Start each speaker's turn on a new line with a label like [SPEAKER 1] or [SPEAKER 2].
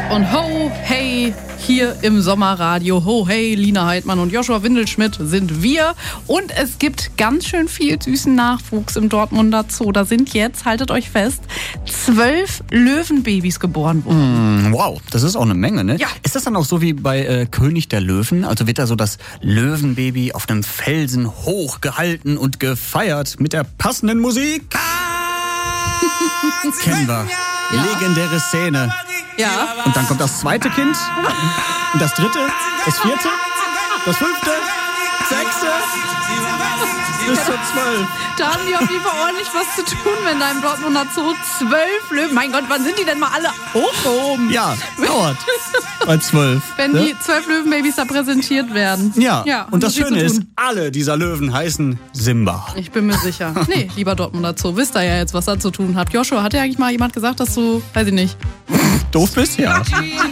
[SPEAKER 1] und Ho, hey, hier im Sommerradio. Ho, hey, Lina Heidmann und Joshua Windelschmidt sind wir. Und es gibt ganz schön viel süßen Nachwuchs im Dortmunder Zoo. Da sind jetzt, haltet euch fest, 12 Löwenbabys geboren worden.
[SPEAKER 2] Wow, das ist auch eine Menge, ne?
[SPEAKER 1] Ja.
[SPEAKER 2] Ist das dann auch so wie bei König der Löwen? Also wird da so das Löwenbaby auf einem Felsen hochgehalten und gefeiert mit der passenden Musik? Kennen wir.
[SPEAKER 1] Ja.
[SPEAKER 2] Legendäre Szene.
[SPEAKER 1] Ja.
[SPEAKER 2] Und dann kommt das zweite Kind, und das dritte, das vierte, das fünfte, sechste, bis zur 12.
[SPEAKER 1] Da haben die auf jeden Fall ordentlich was zu tun, wenn da im Dortmunder Zoo 12 Löwen... Mein Gott, wann sind die denn mal alle hochgehoben?
[SPEAKER 2] Ja, dauert. Bei 12.
[SPEAKER 1] Wenn die 12 Löwenbabys da präsentiert werden.
[SPEAKER 2] Ja, und das
[SPEAKER 1] viel
[SPEAKER 2] Schöne
[SPEAKER 1] zu
[SPEAKER 2] ist,
[SPEAKER 1] tun.
[SPEAKER 2] alle dieser Löwen heißen Simba.
[SPEAKER 1] Ich bin mir sicher. Nee, lieber Dortmunder Zoo, wisst ihr ja jetzt, was da zu tun habt. Joshua, hat ja eigentlich mal jemand gesagt, dass du, weiß ich nicht...
[SPEAKER 2] Doof bist? Ja.